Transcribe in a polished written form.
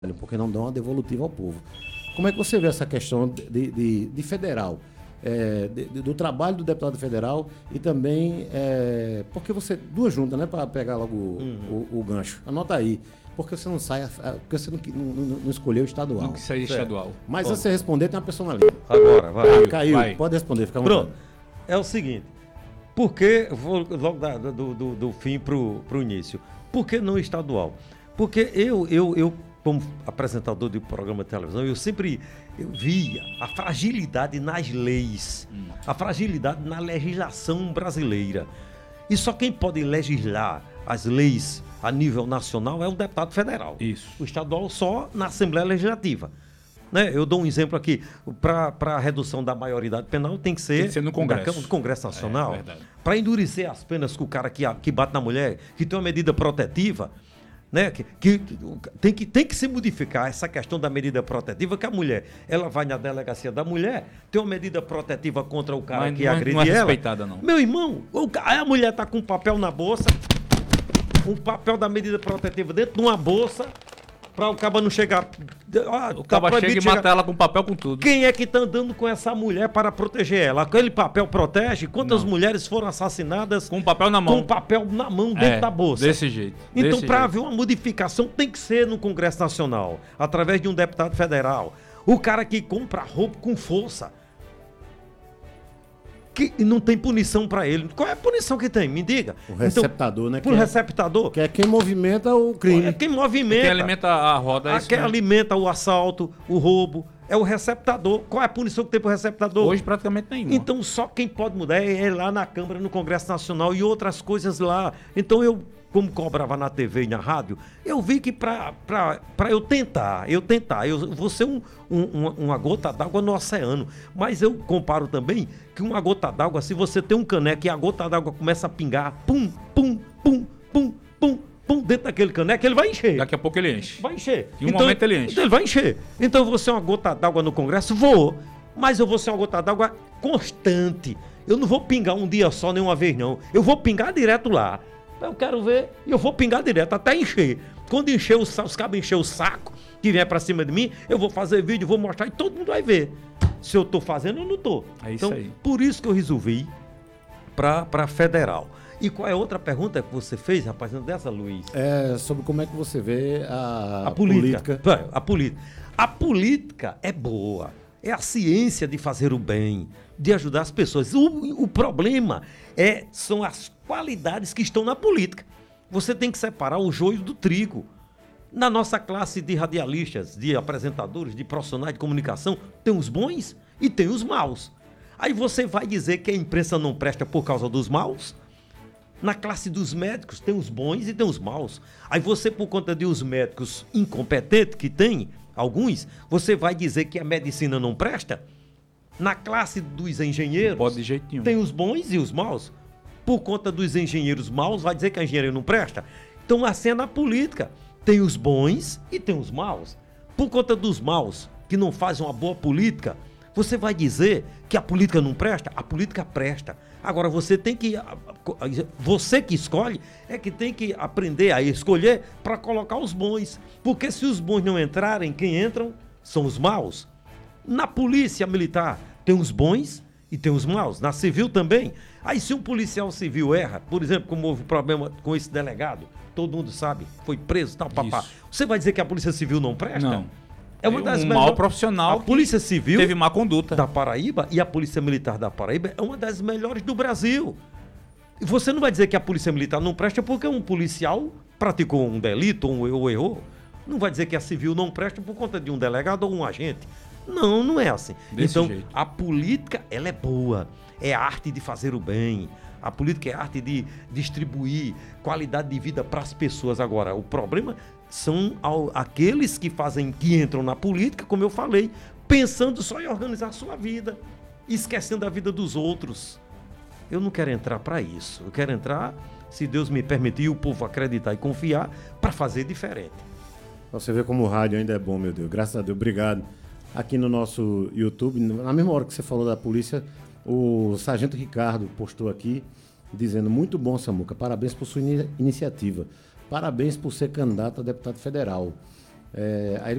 porque não dão uma devolutiva ao povo. Como é que você vê essa questão de federal, do trabalho do deputado federal e também, porque você, duas juntas, né, para pegar logo o gancho, anota aí, porque você não sai, porque você não escolheu o estadual. Não quis sair estadual. Mas antes de você responder, tem uma pessoa na linha. Agora, vai. Caiu, vai. pode responder, fica à Pronto. vontade. É o seguinte, porque, vou logo do fim pro início, por que não estadual? Porque eu como apresentador de programa de televisão, eu sempre via a fragilidade nas leis, a fragilidade na legislação brasileira. E só quem pode legislar as leis a nível nacional é o deputado federal. Isso. O estadual só na Assembleia Legislativa. Né? Eu dou um exemplo aqui. Para a redução da maioridade penal tem que ser no Congresso. No Congresso Nacional. verdade. Para endurecer as penas com o cara que bate na mulher, que tem uma medida protetiva, né? Tem que se modificar essa questão da medida protetiva, que a mulher, ela vai na delegacia da mulher, tem uma medida protetiva contra o cara Mas que não é agride respeitada, não. Meu irmão, a mulher está com um papel na bolsa, um papel da medida protetiva dentro de uma bolsa, para o cabo não chegar. O cabo chega e mata ela com papel, com tudo. Quem é que está andando com essa mulher para proteger ela? Aquele papel protege? Quantas mulheres foram assassinadas Com papel na mão. com papel na mão dentro da bolsa? Desse jeito. Então, para haver uma modificação, tem que ser no Congresso Nacional, através de um deputado federal. O cara que compra roupa com força, que não tem punição para ele. Qual é a punição que tem? Me diga. O receptador, né? Por receptador. Que é quem movimenta o crime. É quem movimenta. Quem alimenta a roda é isso Quem mesmo. alimenta o assalto, o roubo. É o receptador. Qual é a punição que tem para o receptador? Hoje praticamente nenhuma. Então só quem pode mudar é lá na Câmara, no Congresso Nacional e outras coisas lá. Então eu, como cobrava na TV e na rádio, eu vi que para eu tentar, eu vou ser uma gota d'água no oceano. Mas eu comparo também que uma gota d'água, se você tem um caneco e a gota d'água começa a pingar, pum, pum, pum, pum, pum, pum, dentro daquele caneco, ele vai encher. Daqui a pouco ele enche. Vai encher. Em um momento ele enche. Então ele vai encher. Então eu vou ser uma gota d'água no Congresso? Vou. Mas eu vou ser uma gota d'água constante. Eu não vou pingar um dia só, nem uma vez, não. Eu vou pingar direto lá. Eu quero ver e eu vou pingar direto até encher. Quando encher os cabos encher o saco, que vier pra cima de mim, eu vou fazer vídeo, vou mostrar e todo mundo vai ver. Se eu tô fazendo ou não tô. É isso então, aí. por isso que eu resolvi pra federal. E qual é a outra pergunta que você fez, rapaz, dessa, Luiz? É sobre como é que você vê a política. A política. A política é boa. É a ciência de fazer o bem, de ajudar as pessoas. O problema são as qualidades que estão na política. Você tem que separar o joio do trigo. Na nossa classe de radialistas, de apresentadores, de profissionais de comunicação, tem os bons e tem os maus. Aí você vai dizer que a imprensa não presta por causa dos maus? Na classe dos médicos tem os bons e tem os maus. Aí você, por conta de os médicos incompetentes que tem, alguns, você vai dizer que a medicina não presta? Na classe dos engenheiros, Não pode de jeito nenhum. tem os bons e os maus. Por conta dos engenheiros maus, vai dizer que a engenharia não presta? Então, assim é na política. Tem os bons e tem os maus. Por conta dos maus, que não fazem uma boa política, você vai dizer que a política não presta? A política presta. Agora, você que escolhe, é que tem que aprender a escolher para colocar os bons. Porque se os bons não entrarem, quem entram são os maus. Na polícia militar tem os bons e tem os maus. Na civil também. Aí se um policial civil erra, por exemplo, como houve problema com esse delegado, todo mundo sabe, foi preso, tal, papá. Isso. Você vai dizer que a polícia civil não presta? Não. É uma das mau profissional. A polícia civil teve má conduta. da Paraíba e a polícia militar da Paraíba é uma das melhores do Brasil. E você não vai dizer que a polícia militar não presta porque um policial praticou um delito ou errou. Não vai dizer que a civil não presta por conta de um delegado ou um agente. Não, não é assim. Desse então, jeito. a política, ela é boa. É a arte de fazer o bem. A política é a arte de distribuir qualidade de vida para as pessoas. Agora, o problema são aqueles que entram na política, como eu falei, pensando só em organizar a sua vida, esquecendo a vida dos outros. Eu não quero entrar para isso. Eu quero entrar, se Deus me permitir, o povo acreditar e confiar, para fazer diferente. Você vê como o rádio ainda é bom, meu Deus. Graças a Deus, obrigado. Aqui no nosso YouTube, na mesma hora que você falou da polícia, o Sargento Ricardo postou aqui, dizendo: muito bom, Samuca, parabéns por sua iniciativa. Parabéns por ser candidato a deputado federal. Aí ele